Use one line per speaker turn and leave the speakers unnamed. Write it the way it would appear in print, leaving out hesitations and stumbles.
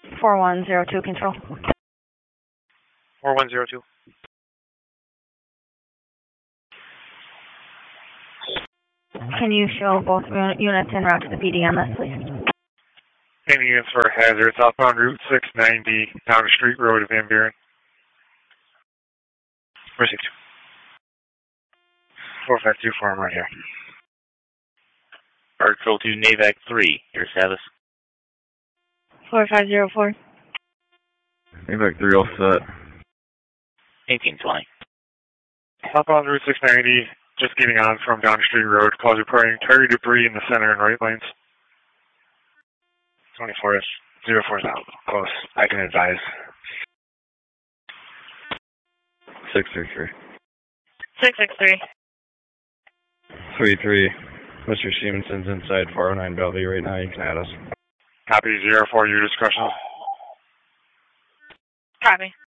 4102 control.
4102.
Can you show both units en route to the PD on this, please?
Any units for hazard, southbound Route 690, down the street road of Van Buren. Received. 4524, I'm right here.
Arc Control 2, NAVAC 3, your status.
4504.
NAVAC 3 all set.
1820.
Southbound Route 690, just getting on from down the street road, cause reporting tarry debris in the center and right lanes. 24 04 out, close. I can advise.
663.
663.
33. Mr. Stevenson's inside 409 Bellevue right now. You can add us.
Copy 04, your discretion.
Copy.